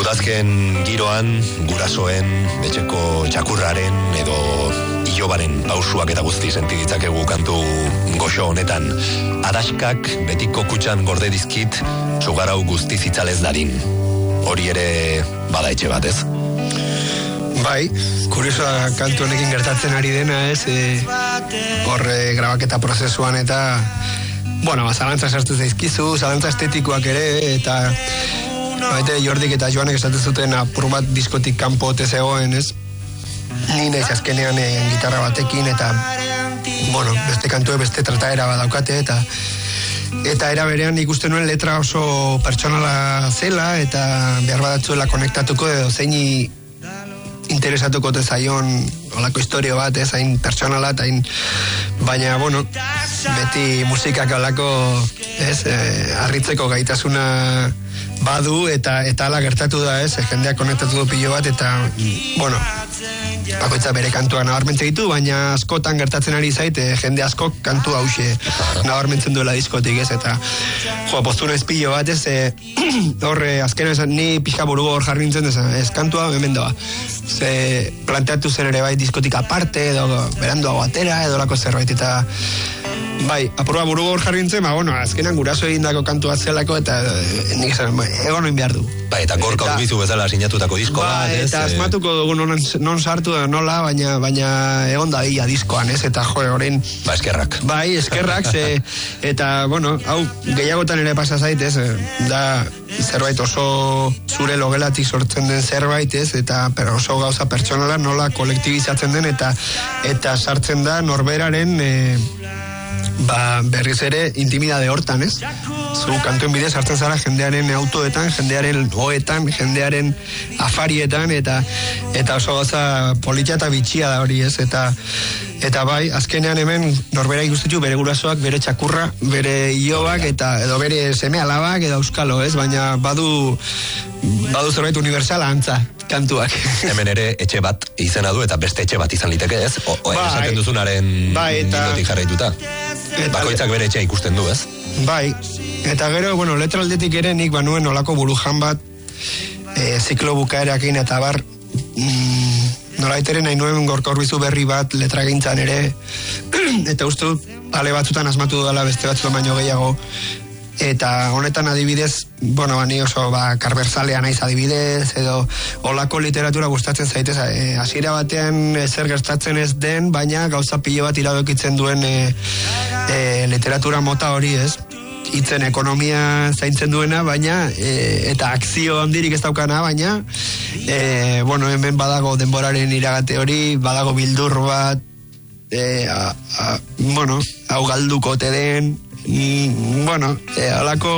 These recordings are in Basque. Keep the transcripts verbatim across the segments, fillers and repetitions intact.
Udazken giroan, gurasoen, etxeko txakurraren edo ilobaren pausuak eta guzti sentiditzakegu kantu goxo honetan. Adaskak betiko kutxan gorde dizkit, sugarau guzti zitzalez dadin. Hori ere bada etxe bat, ez? Bai, kuriosoa kantu honekin gertatzen ari dena, ez? E, horre grabaketa prozesuan eta, bueno, zalantza sartu zaizkizu, zalantza estetikoak ere, eta baite Jordik eta Joanek esaten zuten apur bat diskotik kanpo ote zegoen, ez? Ni naiz azkenean e, gitarra batekin eta, bueno, beste kantue beste trataera badaukate eta eta era berean ikusten nuen letra oso pertsonala zela eta behar badatzuela konektatuko edo zeini interesatuko te zaion olako historio bat, ez, hain pertsonala eta hain, baina, bueno, beti musikak olako, ez, eh, harritzeko gaitasuna badu eta eta ala gertatu da, ez, jendeak konektatu du pilo bat eta, bueno, bakoitza bere kantua nabarmentzen ditu, baina askotan gertatzen ari zait, eh, jende askok kantu hause nabarmentzen duela diskotik, ez, eta joa, postu naiz pilo bat, ez, eh, horre, azkena esan, ni pixka burugo hor jarri nintzen, ez, ez kantua, hemen doa, ze planteatu zen ere bai diskotik aparte, edo beranduago atera, edo lako zerbait, eta bai, apurua burugo hor jarri nintzen, ba, bueno, azkenan guraso egindako kantu bat zelako, eta e, nik esan, egon noin behar du. Bai, eta gorka urbizu bezala sinatutako disko ba, bat, ez? Eta asmatuko dugu non, non sartu da nola, baina, baina egon da ia diskoan, ez? Eta jo, orain... Ba, eskerrak. Bai, eskerrak, ze, eta, bueno, hau, gehiagotan ere pasa zait, ez? Da, zerbait oso zure logelatik sortzen den zerbait, ez? Eta, pero oso gauza pertsonala nola kolektibizatzen den, eta eta sartzen da norberaren... E, ba, berriz ere intimidade hortan, ez? Zu kantuen bidez hartzen zara jendearen autoetan, jendearen oetan, jendearen afarietan, eta eta oso goza politia eta bitxia da hori, ez? Eta eta bai, azkenean hemen norbera ikustitu bere gurasoak, bere txakurra, bere ilobak, eta edo bere seme alabak, edo euskalo, ez? Baina badu badu zerbait universala antza kantuak. Hemen ere etxe bat izena du eta beste etxe bat izan liteke, ez? O, o bai, esaten duzunaren bai, eta, mindotik jarraituta. Eta, bakoitzak bere etxea ikusten du, ez? Bai, eta gero, bueno, letra aldetik ere nik banuen olako burujan bat e, ziklo bukaerakin eta bar mm, nolaitere nahi nuen Gorka Urbizu berri bat letra gintzan ere eta uste ale batzutan asmatu dudala beste batzutan baino gehiago. Eta honetan adibidez, bueno, bani oso ba, karberzalea naiz adibidez, edo olako literatura gustatzen zaitez, e, hasiera batean e, zer gertatzen ez den, baina gauza pilo bat iradokitzen duen e, e, literatura mota hori, ez? Hitzen ekonomia zaintzen duena, baina e, eta akzio handirik ez daukana, baina e, bueno, hemen badago denboraren iragate hori, badago bildur bat, e, a, a, bueno, hau galduko te den, Mm, bueno, eh, alako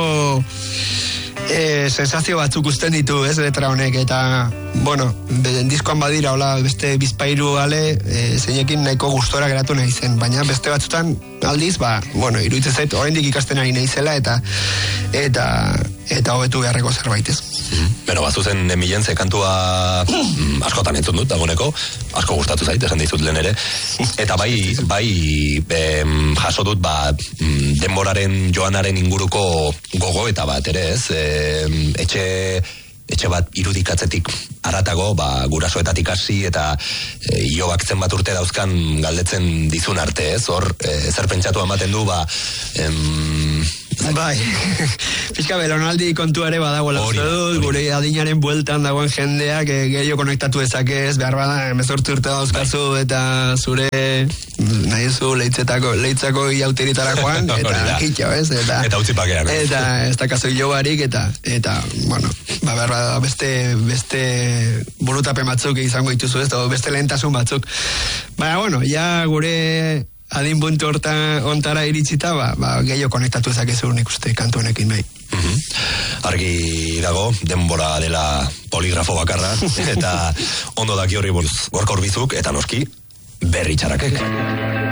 eh, sensazio batzuk usten ditu, ez, letra honek, eta, bueno, diskoan badira, hola, beste bizpairu ale, eh, zeinekin nahiko gustora geratu nahi zen, baina beste batzutan aldiz, ba, bueno, iruditzen zait, oraindik ikasten ari nahizela, eta, eta, eta hobetu beharreko zerbait, ez. Mm-hmm. Beno, bazuzen emilen ze kantua mm, askotan entzun dut, dagoeneko, asko gustatu zait, esan dizut lehen ere, eta bai, bai em, jaso dut, ba, denboraren joanaren inguruko gogo eta bat, ere, ez, em, etxe, etxe bat irudikatzetik aratago, ba, gurasoetatik hasi eta e, iobak zenbat urte dauzkan galdetzen dizun arte, ez, hor, e, zer pentsatu ematen du, ba, em, bai, pixka belonaldi kontuare badagoela, gure adinaren bueltan dagoen jendeak e, gehiago konektatu ezakez, behar bada, emezortzi urte dauzkazu eta zure nahi zu leitzetako, leitzako iauteritarakoan, eta kitxo, ez? Eta, eta utzipakean, ez? Eta ez da kaso ilobarik, eta, eta, bueno, ba, behar bada, beste, beste burutapen batzuk izango dituzu, ez? O beste lehentasun batzuk. Baina, bueno, ja gure adin puntu ontara iritsita, ba, ba, gehiago konektatu ezakezu nik uste kantu honekin bai. Mm-hmm. Argi dago, denbora dela poligrafo bakarra, eta ondo daki horri buruz Gorka Urbizuk, eta noski, berri txarakek.